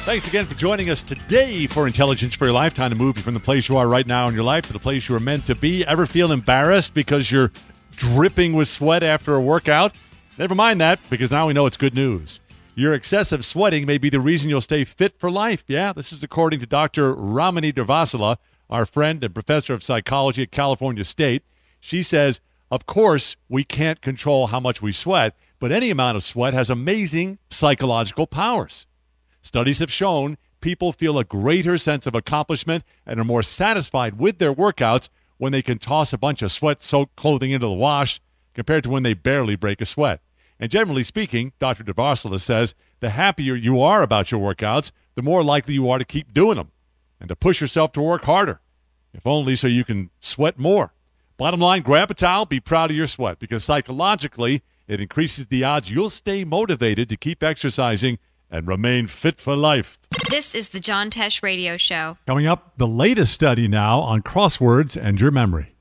Thanks again for joining us today for Intelligence for Your Life. Time to move you from the place you are right now in your life to the place you are meant to be. Ever feel embarrassed because you're dripping with sweat after a workout? Never mind that, because now we know it's good news. Your excessive sweating may be the reason you'll stay fit for life. Yeah, this is according to Dr. Ramani Durvasula, our friend and professor of psychology at California State. She says, of course, we can't control how much we sweat, but any amount of sweat has amazing psychological powers. Studies have shown people feel a greater sense of accomplishment and are more satisfied with their workouts when they can toss a bunch of sweat-soaked clothing into the wash compared to when they barely break a sweat. And generally speaking, Dr. Durvasula says, the happier you are about your workouts, the more likely you are to keep doing them and to push yourself to work harder, if only so you can sweat more. Bottom line, grab a towel, be proud of your sweat, because psychologically, it increases the odds you'll stay motivated to keep exercising and remain fit for life. This is the John Tesh Radio Show. Coming up, the latest study now on crosswords and your memory.